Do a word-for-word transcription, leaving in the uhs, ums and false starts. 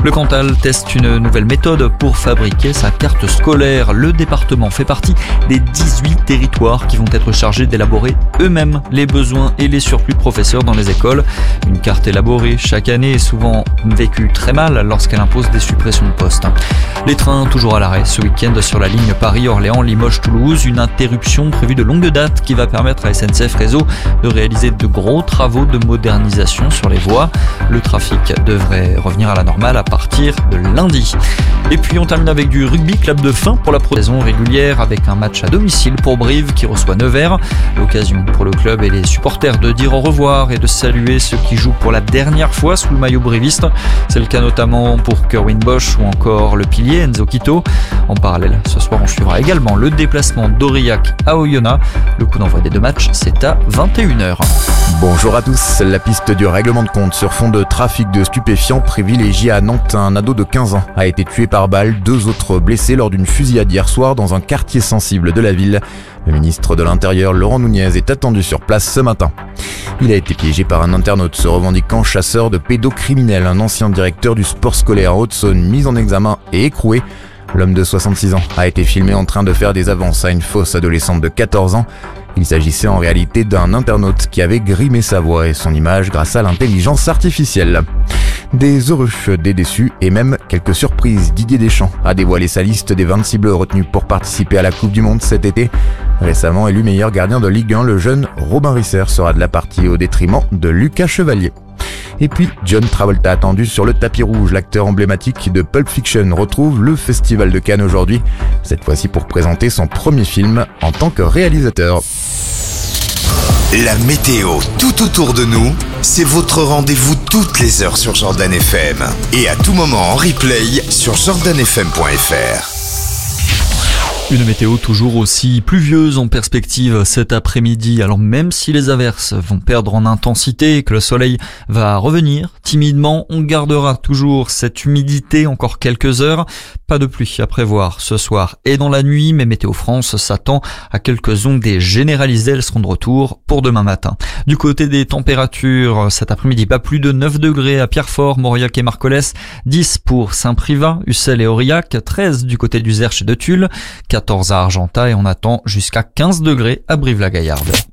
Le Cantal teste une nouvelle méthode pour fabriquer sa carte scolaire. Le département fait partie des dix-huit territoires qui vont être chargés d'élaborer eux-mêmes les besoins et les surplus de professeurs dans les écoles. Une carte élaborée chaque année est souvent vécue très mal lorsqu'elle impose des suppressions de postes. Les trains toujours à l'arrêt ce week-end sur la ligne Paris-Orléans-Limoges-Toulouse. Une interruption prévue de longue date qui va permettre à S N C F Réseau de réaliser de gros travaux de modernisation sur les voies. Le trafic devrait revenir à la normale à partir de lundi. Et puis on termine avec du rugby, club de fin pour la saison régulière avec un match à domicile pour Brive qui reçoit Nevers. L'occasion pour le club et les supporters de dire au revoir et de saluer ceux qui jouent pour la dernière fois sous le maillot briviste. C'est le cas notamment pour Kerwin Bosch ou encore le pilier Enzo Quito. En parallèle, ce soir on suivra également le déplacement d'Aurillac à Oyonnax. Le coup d'envoi des deux matchs, c'est à vingt et une heures. Bonjour à tous. La piste du règlement de compte sur fond de trafic de stupéfiants privilégiée à Nantes. Un ado de quinze ans a été tué par balle, deux autres blessés lors d'une fusillade hier soir dans un quartier sensible de la ville. Le ministre de l'Intérieur, Laurent Nunez, est attendu sur place ce matin. Il a été piégé par un internaute se revendiquant chasseur de pédocriminels, un ancien directeur du sport scolaire en Haute-Saône mis en examen et écroué. L'homme de soixante-six ans a été filmé en train de faire des avances à une fausse adolescente de quatorze ans. Il s'agissait en réalité d'un internaute qui avait grimé sa voix et son image grâce à l'intelligence artificielle. Des heureux, des déçus et même quelques surprises. Didier Deschamps a dévoilé sa liste des vingt-six bleus retenus pour participer à la Coupe du Monde cet été. Récemment élu meilleur gardien de Ligue un, le jeune Robin Risser sera de la partie au détriment de Lucas Chevalier. Et puis, John Travolta attendu sur le tapis rouge. L'acteur emblématique de Pulp Fiction retrouve le Festival de Cannes aujourd'hui. Cette fois-ci pour présenter son premier film en tant que réalisateur. La météo tout autour de nous, c'est votre rendez-vous toutes les heures sur Jordan F M. Et à tout moment en replay sur jordan f m point f r. Une météo toujours aussi pluvieuse en perspective cet après-midi. Alors même si les averses vont perdre en intensité et que le soleil va revenir timidement, on gardera toujours cette humidité encore quelques heures. Pas de pluie à prévoir ce soir et dans la nuit, mais Météo France s'attend à quelques ondées généralisées. Elles seront de retour pour demain matin. Du côté des températures, cet après-midi, pas plus de neuf degrés à Pierrefort, Mauriac et Marcollès, dix pour Saint-Privat, Ussel et Aurillac, treize du côté du Zerche et de Tulle, quatorze à Argentat et on attend jusqu'à quinze degrés à Brive-la-Gaillarde.